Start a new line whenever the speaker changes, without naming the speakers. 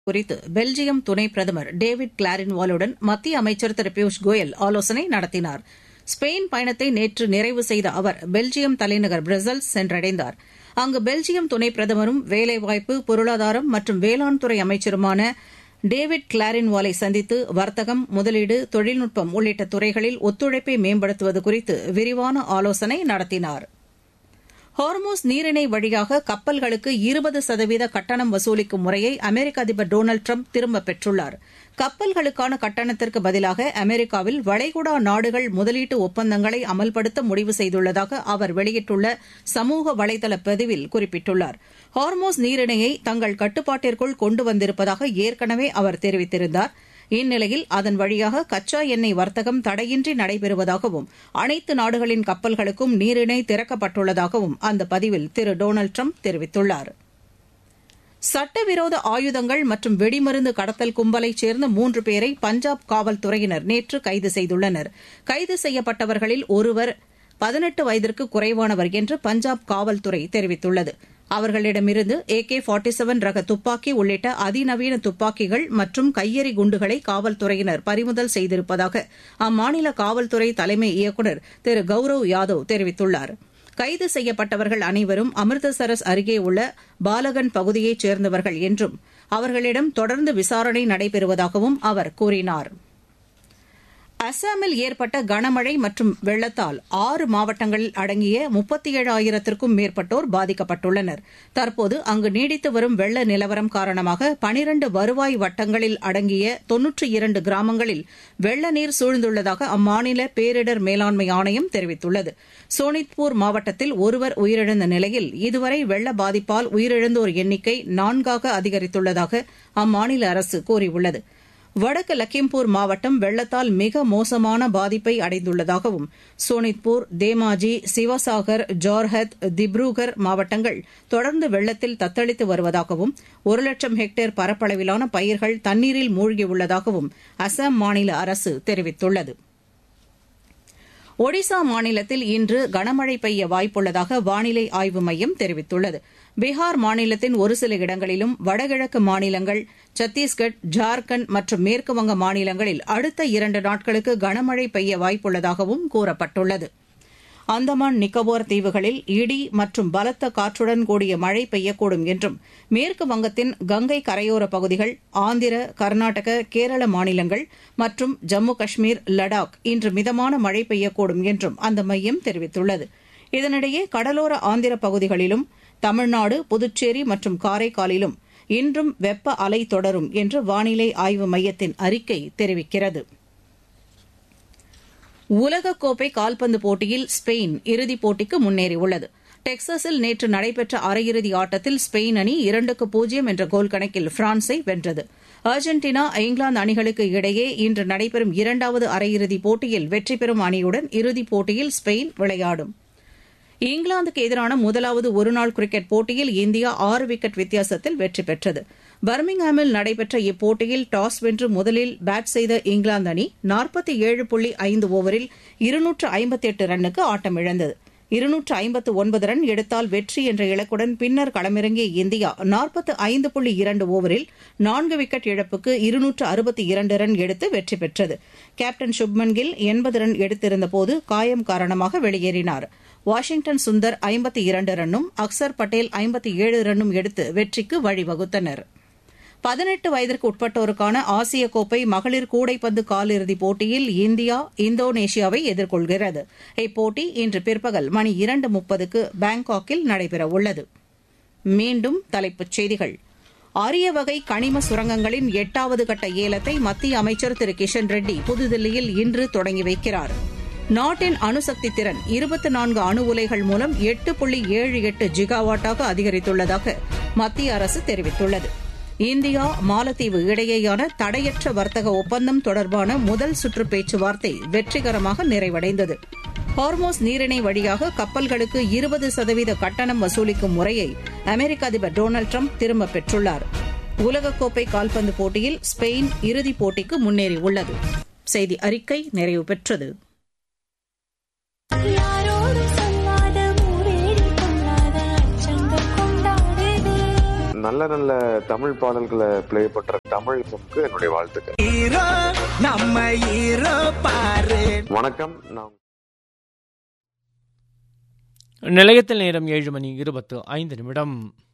குறித்து பெல்ஜியம் துணை பிரதமர் டேவிட் கிளாரின்வாலுடன் மத்திய அமைச்சர் திரு பியூஷ் கோயல் ஆலோசனை நடத்தினார். ஸ்பெயின் பயணத்தை நேற்று நிறைவு செய்த அவர் பெல்ஜியம் தலைநகர் பிரசல்ஸ் சென்றடைந்தார். அங்கு பெல்ஜியம் துணை பிரதமரும் வேலைவாய்ப்பு, பொருளாதாரம் மற்றும் வேளாண் துறை அமைச்சருமான டேவிட் கிளாரின்வாலை சந்தித்து வர்த்தகம், முதலீடு, தொழில்நுட்பம் உள்ளிட்ட துறைகளில் ஒத்துழைப்பை மேம்படுத்துவது குறித்து விரிவான ஆலோசனை நடத்தினார். ஹார்மோஸ் நீரிணை வழியாக கப்பல்களுக்கு 20% கட்டணம் வசூலிக்கும் முறையை அமெரிக்க அதிபர் டொனால்டு டிரம்ப் திரும்பப் பெற்றுள்ளார். கப்பல்களுக்கான கட்டணத்திற்கு பதிலாக அமெரிக்காவில் வளைகுடா நாடுகள் முதலீட்டு ஒப்பந்தங்களை அமல்படுத்த முடிவு செய்துள்ளதாக அவர் வெளியிட்டுள்ள சமூக வலைதள பதிவில் குறிப்பிட்டுள்ளார். ஹார்மோஸ் நீரிணையை தங்கள் கட்டுப்பாட்டிற்குள் கொண்டு வந்திருப்பதாக ஏற்கனவே அவர் தெரிவித்திருந்தார். இந்நிலையில் அதன் வழியாக கச்சா எண்ணெய் வர்த்தகம் தடையின்றி நடைபெறுவதாகவும் அனைத்து நாடுகளின் கப்பல்களுக்கும் நீரிணை திறக்கப்பட்டுள்ளதாகவும் அந்த பதிவில் திரு டொனால்டு டிரம்ப் தெரிவித்துள்ளார். சட்டவிரோத ஆயுதங்கள் மற்றும் வெடிமருந்து கடத்தல் கும்பலைச் சேர்ந்த 3 பேரை பஞ்சாப் காவல்துறையினர் நேற்று கைது செய்துள்ளனர். கைது செய்யப்பட்டவர்களில் ஒருவர் 18 வயதிற்கு குறைவானவர் என்று பஞ்சாப் காவல்துறை தெரிவித்துள்ளது. அவர்களிடமிருந்து AK-47 ரக துப்பாக்கி உள்ளிட்ட அதிநவீன துப்பாக்கிகள் மற்றும் கையெறி குண்டுகளை காவல்துறையினர் பறிமுதல் செய்திருப்பதாக அம்மாநில காவல்துறை தலைமை இயக்குநர் திரு கௌரவ் யாதவ் தெரிவித்துள்ளார். கைது செய்யப்பட்டவர்கள் அனைவரும் அமிர்தசரஸ் அருகே உள்ள பாலகன் பகுதியைச் சேர்ந்தவர்கள் என்றும் அவர்களிடம் தொடர்ந்து விசாரணை நடைபெறுவதாகவும் அவர் கூறினார். அசாமில் ஏற்பட்ட கனமழை மற்றும் வெள்ளத்தால் 6 மாவட்டங்களில் அடங்கிய 37,000க்கும் மேற்பட்டோர் பாதிக்கப்பட்டுள்ளனர். தற்போது அங்கு நீடித்து வரும் வெள்ள நிலவரம் காரணமாக 12 வருவாய் வட்டங்களில் அடங்கிய 92 கிராமங்களில் வெள்ள நீர் சூழ்ந்துள்ளதாக அம்மாநில பேரிடர் மேலாண்மை ஆணையம் தெரிவித்துள்ளது. சோனித்பூர் மாவட்டத்தில் ஒருவர் உயிரிழந்த நிலையில் இதுவரை வெள்ள பாதிப்பால் உயிரிழந்தோர் எண்ணிக்கை 4ஆக அதிகரித்துள்ளதாக அம்மாநில அரசு கூறியுள்ளது. வடக்கு லக்கிம்பூர் மாவட்டம் வெள்ளத்தால் மிக மோசமான பாதிப்பை அடைந்துள்ளதாகவும் சோனித்பூர், தேமாஜி, சிவசாகர், ஜோர்ஹத், திப்ருகர் மாவட்டங்கள் தொடர்ந்து வெள்ளத்தில் தத்தளித்து வருவதாகவும் 1,00,000 ஹெக்டேர் பரப்பளவிலான பயிர்கள் தண்ணீரில் மூழ்கியுள்ளதாகவும் அசாம் மாநில அரசு தெரிவித்துள்ளது. ஒடிசா மாநிலத்தில் இன்று கனமழை பெய்ய வாய்ப்புள்ளதாக வானிலை ஆய்வு மையம் தெரிவித்துள்ளது. பீகார் மாநிலத்தின் ஒரு சில இடங்களிலும், வடகிழக்கு மாநிலங்கள், சத்தீஸ்கட், ஜார்க்கண்ட் மற்றும் மேற்குவங்க மாநிலங்களில் அடுத்த 2 நாட்களுக்கு கனமழை பெய்ய வாய்ப்புள்ளதாகவும் கூறப்பட்டுள்ளது. அந்தமான் நிக்கோபார் தீவுகளில் இடி மற்றும் பலத்த காற்றுடன் கூடிய மழை பெய்யக்கூடும் என்றும் மேற்கு வங்கத்தின் கங்கை கரையோர பகுதிகள், ஆந்திர, கர்நாடக, கேரள மாநிலங்கள் மற்றும் ஜம்மு காஷ்மீர், லடாக் இன்று மிதமான மழை பெய்யக்கூடும் என்றும் அந்த மையம் தெரிவித்துள்ளது. இதனிடையே கடலோர ஆந்திர பகுதிகளிலும், தமிழ்நாடு, புதுச்சேரி மற்றும் காரைக்காலிலும் இன்றும் வெப்ப அலை தொடரும் என்று வானிலை ஆய்வு மையத்தின் அறிக்கை தெரிவிக்கிறது. உலகக்கோப்பை கால்பந்து போட்டியில் ஸ்பெயின் இறுதிப் போட்டிக்கு முன்னேறியுள்ளது. டெக்சாஸில் நேற்று நடைபெற்ற அரையிறுதி ஆட்டத்தில் ஸ்பெயின் அணி 2-0 என்ற கோல் கணக்கில் பிரான்ஸை வென்றது. அர்ஜென்டினா, இங்கிலாந்து அணிகளுக்கு இடையே இன்று நடைபெறும் 2வது அரையிறுதிப் போட்டியில் வெற்றி பெறும் அணியுடன் இறுதிப் போட்டியில் ஸ்பெயின் விளையாடும். இங்கிலாந்துக்கு எதிரான முதலாவது ஒருநாள் கிரிக்கெட் போட்டியில் இந்தியா 6 விக்கெட் வித்தியாசத்தில் வெற்றி பெற்றது. பர்மிங்ஹாமில் நடைபெற்ற இப்போட்டியில் டாஸ் வென்று முதலில் பேட் செய்த இங்கிலாந்து அணி 47.5 ஓவரில் 258 ரன்னுக்கு ஆட்டமிழந்தது. 259 ரன் எடுத்தால் வெற்றி என்ற இலக்குடன் பின்னர் களமிறங்கிய இந்தியா 45.2 ஓவரில் 4 விக்கெட் இழப்புக்கு 262 ரன் எடுத்து வெற்றி பெற்றது. கேப்டன் சுப்மன் கில் 80 ரன் எடுத்திருந்தபோது காயம் காரணமாக வெளியேறினார். வாஷிங்டன் சுந்தர் 52 ரன்னும், அக்சர் பட்டேல் 57 ரன்னும் எடுத்து வெற்றிக்கு வழிவகுத்தனர். 18 வயதிற்கு உட்பட்டோருக்கான ஆசிய கோப்பை மகளிர் கூடைப்பந்து காலிறுதிப் போட்டியில் இந்தியா இந்தோனேஷியாவை எதிர்கொள்கிறது. இப்போட்டி இன்று பிற்பகல் மணி 2:30க்கு பாங்காக்கில் நடைபெறவுள்ளது. மீண்டும் தலைப்புச் செய்திகள். அரிய வகை கனிம சுரங்கங்களின் 8வது கட்ட ஏலத்தை மத்திய அமைச்சர் திரு கிஷன் ரெட்டி புதுதில்லியில் இன்று தொடங்கி வைக்கிறார். நாட்டின் அணுசக்தி திறன் 24 அணு உலைகள் மூலம் 8.78 ஜிகாவாட்டாக அதிகரித்துள்ளதாக மத்திய அரசு தெரிவித்துள்ளது. இந்தியா, மாலத்தீவு இடையேயான தடையற்ற வர்த்தக ஒப்பந்தம் தொடர்பான முதல் சுற்று பேச்சுவார்த்தை வெற்றிகரமாக நிறைவடைந்தது. ஹார்மோஸ் நீரிணை வழியாக கப்பல்களுக்கு 20% கட்டணம் வசூலிக்கும் முறையை அமெரிக்க அதிபர் டொனால்டு டிரம்ப் திரும்பப் பெற்றுள்ளார். உலகக்கோப்பை கால்பந்து போட்டியில் ஸ்பெயின் இறுதிப் போட்டிக்கு முன்னேறியுள்ளது. செய்தி அறிக்கை நிறைவு பெற்றது.
நல்ல நல்ல தமிழ் பாடல்களை பிளே பண்ற தமிழுக்கு என்னுடைய வாழ்த்துக்கள். வணக்கம்.
நிலையத்தில் நேரம் 7:25.